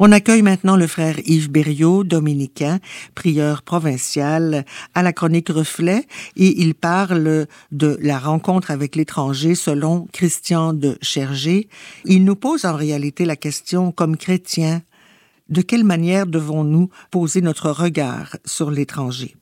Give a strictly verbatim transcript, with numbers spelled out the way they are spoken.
On accueille maintenant le frère Yves Berriot, dominicain, prieur provincial, à la chronique Reflet, et il parle de la rencontre avec l'étranger selon Christian de Chergé. Il nous pose en réalité la question, comme chrétiens, de quelle manière devons-nous poser notre regard sur l'étranger?